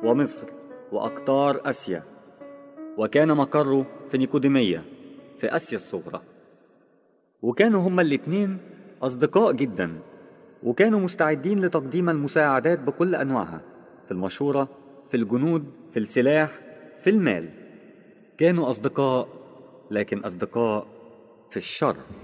ومصر وأقطار آسيا، وكان مقره في نيقوديمية في آسيا الصغرى. وكانوا هما الاتنين أصدقاء جدا، وكانوا مستعدين لتقديم المساعدات بكل أنواعها، في المشورة، في الجنود، في السلاح، في المال. كانوا أصدقاء، لكن أصدقاء في الشر.